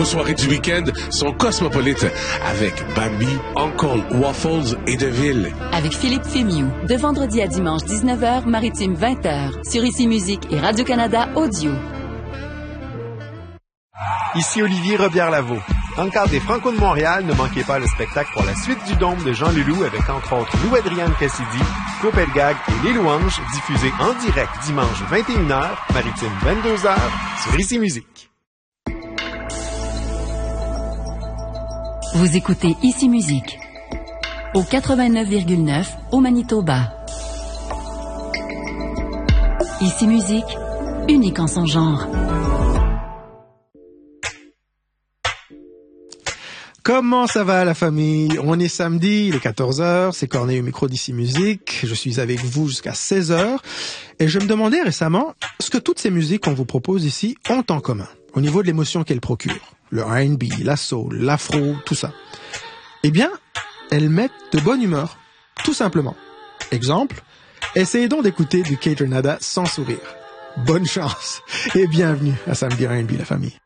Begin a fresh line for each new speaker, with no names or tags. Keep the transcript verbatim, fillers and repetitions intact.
vos soirées du week-end sont cosmopolites avec Bambi, Uncle, Waffles et Deville.
Avec Philippe Fémiou, de vendredi à dimanche dix-neuf heures, maritime vingt heures, sur Ici Musique et Radio-Canada Audio.
Ici Olivier Robillard-Lavaux. Dans le cadre des Franco de Montréal, ne manquez pas le spectacle pour la suite du Dôme de Jean Leloup avec entre autres Lou-Adrienne Cassidy, Claude Pelgag et Les Louanges, diffusé en direct dimanche vingt et une heures, maritime vingt-deux heures, sur Ici Musique.
Vous écoutez Ici Musique au quatre-vingt-neuf virgule neuf au Manitoba. Ici Musique, unique en son genre.
Comment ça va la famille? On est samedi, il est quatorze heures, c'est Corneille au micro d'Ici Musique, je suis avec vous jusqu'à seize heures, et je me demandais récemment ce que toutes ces musiques qu'on vous propose ici ont en commun, au niveau de l'émotion qu'elles procurent. Le R and B, la soul, l'afro, tout ça. Eh bien, elles mettent de bonne humeur, tout simplement. Exemple, essayez donc d'écouter du Kate Renata sans sourire. Bonne chance et bienvenue à Samedi R and B la famille.